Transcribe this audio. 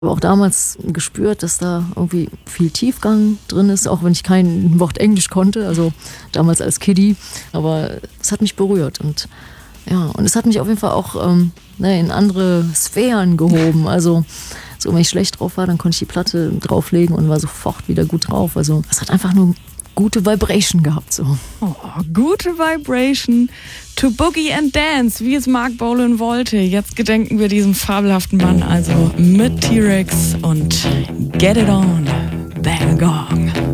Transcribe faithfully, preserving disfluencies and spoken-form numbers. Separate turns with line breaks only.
Aber auch damals gespürt, dass da irgendwie viel Tiefgang drin ist, auch wenn ich kein Wort Englisch konnte, also damals als Kiddie. Aber es hat mich berührt und ja, und es hat mich auf jeden Fall auch ähm, ne, in andere Sphären gehoben. Also so, wenn ich schlecht drauf war, dann konnte ich die Platte drauflegen und war sofort wieder gut drauf. Also es hat einfach nur gute Vibration gehabt. So.
Oh, gute Vibration to Boogie and Dance, wie es Marc Bolan wollte. Jetzt gedenken wir diesem fabelhaften Mann also mit T-Rex und Get It On, Bang Gong.